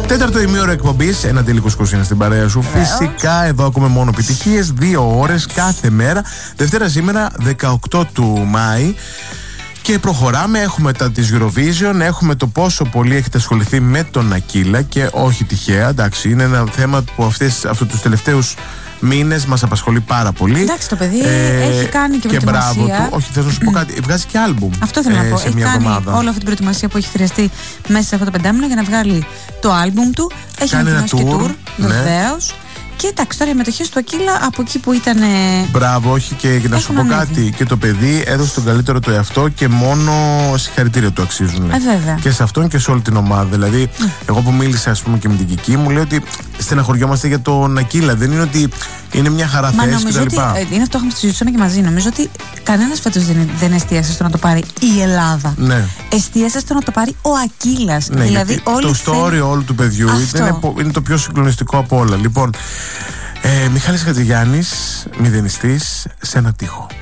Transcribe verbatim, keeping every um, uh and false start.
Τέταρτο ημίωρο εκπομπής, ένα τελικό είναι στην παρέα σου. Βεβαίως. Φυσικά εδώ ακούμε μόνο επιτυχίες, δύο ώρες κάθε μέρα. Δευτέρα σήμερα, δεκαοκτώ του Μάη. Και προχωράμε, έχουμε τα της Eurovision, έχουμε το πόσο πολύ έχετε ασχοληθεί με τον Ακύλα και όχι τυχαία, εντάξει, είναι ένα θέμα που αυτές, αυτούς τους τελευταίους μήνες μας απασχολεί πάρα πολύ. Εντάξει, το παιδί ε, έχει κάνει και, και μπράβο του. Όχι, θέλω να σου πω κάτι, βγάζει και άλμπουμ. Αυτό θέλω ε, να πω, σε έχει μια κάνει εβδομάδα. όλη αυτή την προετοιμασία που έχει χρειαστεί μέσα σε αυτό το πεντάμινο για να βγάλει το άλμπουμ του. Έχει κάνει ένα και tour, ναι. βεβαίως. Και εντάξει, τώρα οι μετοχές του Ακύλα από εκεί που ήταν. Μπράβο, όχι, και να σου πω ανέβει. Κάτι. Και το παιδί έδωσε τον καλύτερο του εαυτό και μόνο συγχαρητήρια του αξίζουν. Ε, βέβαια. Και σε αυτόν και σε όλη την ομάδα. Δηλαδή, mm. εγώ που μίλησα, ας πούμε, και με την Κική, μου λέει ότι στεναχωριόμαστε για τον Ακύλα. Δεν είναι ότι είναι μια χαρά θέση κτλ. Είναι αυτό που έχουμε συζητήσει και μαζί. Νομίζω ότι κανένας φέτος δεν, δεν εστίασε στο να το πάρει η Ελλάδα. Ναι. Εστίασε στο να το πάρει ο Ακύλας. Ναι, δηλαδή, όλοι το story θέλει... όλου του παιδιού είναι, είναι το πιο συγκλονιστικό από όλα. Λοιπόν. Ε, Μιχάλης Χατζηγιάννης, μηδενιστής σε ένα τοίχο.